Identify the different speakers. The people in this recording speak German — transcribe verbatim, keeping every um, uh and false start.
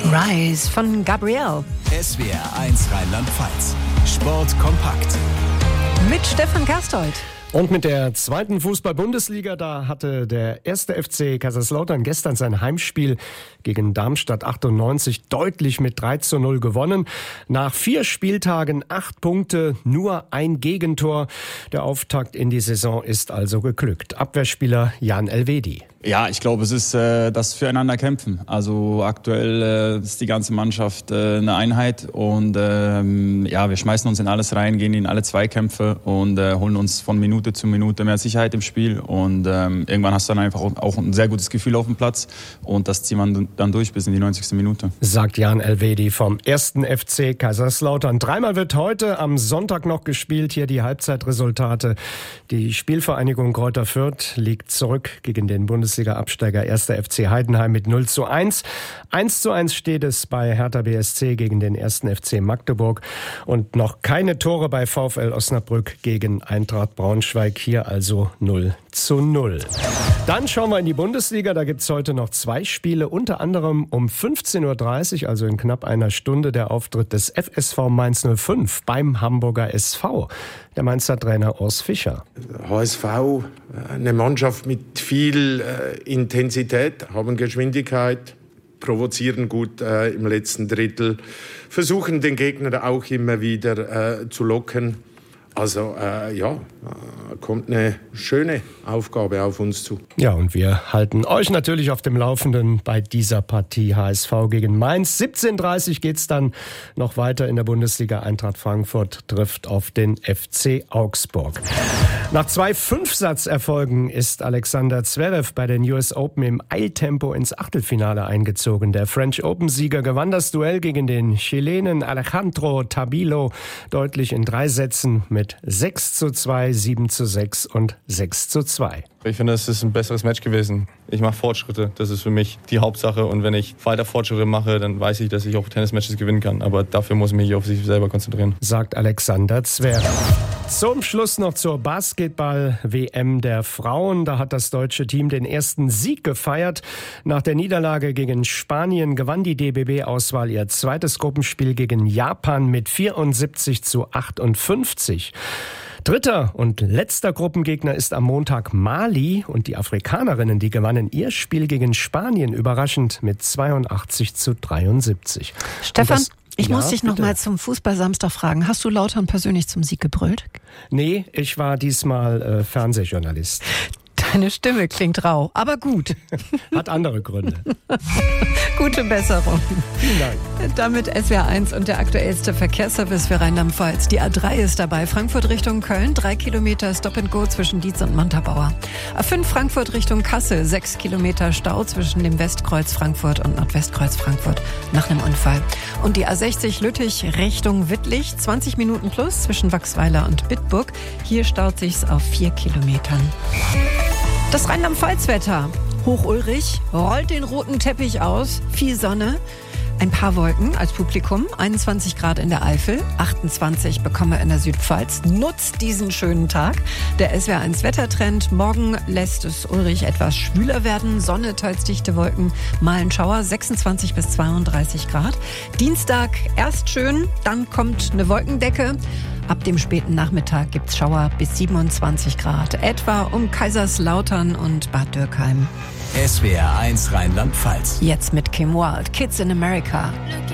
Speaker 1: Rise von Gabrielle.
Speaker 2: S W R eins Rheinland-Pfalz. Sport kompakt.
Speaker 1: Mit Stefan Kerstold.
Speaker 3: Und mit der zweiten Fußball-Bundesliga, da hatte der erste F C Kaiserslautern gestern sein Heimspiel gegen Darmstadt achtundneunzig deutlich mit drei zu null gewonnen. Nach vier Spieltagen acht Punkte, nur ein Gegentor. Der Auftakt in die Saison ist also geglückt. Abwehrspieler Jan Elvedi.
Speaker 4: Ja, ich glaube, es ist äh, das Füreinander kämpfen. Also aktuell äh, ist die ganze Mannschaft äh, eine Einheit und ähm, ja, wir schmeißen uns in alles rein, gehen in alle Zweikämpfe und äh, holen uns von Minute zu Minute mehr Sicherheit im Spiel und ähm, irgendwann hast du dann einfach auch ein sehr gutes Gefühl auf dem Platz und das zieht man dann durch bis in die neunzigste Minute.
Speaker 3: Sagt Jan Elvedi vom ersten F C Kaiserslautern. Dreimal wird heute am Sonntag noch gespielt. Hier die Halbzeitresultate. Die Spielvereinigung Greuther Fürth liegt zurück gegen den Bundesliga-Absteiger erster F C Heidenheim mit null zu eins. eins zu eins steht es bei Hertha B S C gegen den ersten F C Magdeburg und noch keine Tore bei VfL Osnabrück gegen Eintracht Braunschweig. Hier also null zu null. Dann schauen wir in die Bundesliga. Da gibt es heute noch zwei Spiele, unter anderem um fünfzehn Uhr dreißig, also in knapp einer Stunde, der Auftritt des F S V Mainz null fünf beim Hamburger S V. Der Mainzer Trainer Urs Fischer.
Speaker 5: H S V, eine Mannschaft mit viel äh, Intensität, haben Geschwindigkeit, provozieren gut äh, im letzten Drittel, versuchen den Gegner auch immer wieder äh, zu locken. Also äh, ja, äh, kommt eine schöne Aufgabe auf uns zu.
Speaker 3: Ja, und wir halten euch natürlich auf dem Laufenden bei dieser Partie H S V gegen Mainz. siebzehn Uhr dreißig geht's dann noch weiter in der Bundesliga. Eintracht Frankfurt trifft auf den F C Augsburg. Nach zwei Fünfsatzerfolgen ist Alexander Zverev bei den U S Open im Eiltempo ins Achtelfinale eingezogen. Der French Open-Sieger gewann das Duell gegen den Chilenen Alejandro Tabilo deutlich in drei Sätzen mit sechs zu zwei, sieben zu sechs und sechs zu zwei.
Speaker 6: Ich finde, es ist ein besseres Match gewesen. Ich mache Fortschritte, das ist für mich die Hauptsache. Und wenn ich weiter Fortschritte mache, dann weiß ich, dass ich auch Tennismatches gewinnen kann. Aber dafür muss ich mich auf sich selber konzentrieren.
Speaker 3: Sagt Alexander Zverev. Zum Schluss noch zur Basketball-W M der Frauen. Da hat das deutsche Team den ersten Sieg gefeiert. Nach der Niederlage gegen Spanien gewann die D B B-Auswahl ihr zweites Gruppenspiel gegen Japan mit vierundsiebzig zu achtundfünfzig. Dritter und letzter Gruppengegner ist am Montag Mali und die Afrikanerinnen, die gewannen ihr Spiel gegen Spanien überraschend mit zweiundachtzig zu dreiundsiebzig.
Speaker 1: Stefan,
Speaker 3: das,
Speaker 1: ich
Speaker 3: ja,
Speaker 1: muss dich noch mal zum Fußball-Samstag fragen. Hast du Lautern persönlich zum Sieg gebrüllt?
Speaker 3: Nee, ich war diesmal äh, Fernsehjournalist.
Speaker 1: Deine Stimme klingt rau, aber gut.
Speaker 3: Hat andere Gründe.
Speaker 1: Gute Besserung.
Speaker 3: Vielen Dank.
Speaker 1: Damit S W R eins und der aktuellste Verkehrsservice für Rheinland-Pfalz. Die A drei ist dabei. Frankfurt Richtung Köln, drei Kilometer Stop and Go zwischen Dietz und Montabaur. A fünf Frankfurt Richtung Kassel, sechs Kilometer Stau zwischen dem Westkreuz Frankfurt und Nordwestkreuz Frankfurt nach einem Unfall. Und die A sechzig Lüttich Richtung Wittlich, zwanzig Minuten plus zwischen Wachsweiler und Bitburg. Hier staut sich's auf vier Kilometern. Das Rheinland-Pfalz-Wetter. Hochulrich rollt den roten Teppich aus, viel Sonne, ein paar Wolken als Publikum, einundzwanzig Grad in der Eifel, achtundzwanzig bekommen wir in der Südpfalz. Nutzt diesen schönen Tag. Der S W R eins Wettertrend. Morgen lässt es Ulrich etwas schwüler werden. Sonne, teils dichte Wolken, mal ein Schauer, sechsundzwanzig bis zweiunddreißig Grad. Dienstag erst schön, dann kommt eine Wolkendecke. Ab dem späten Nachmittag gibt's Schauer bis siebenundzwanzig Grad, etwa um Kaiserslautern und Bad Dürkheim.
Speaker 2: S W R eins Rheinland-Pfalz.
Speaker 1: Jetzt mit Kim Wilde, Kids in America.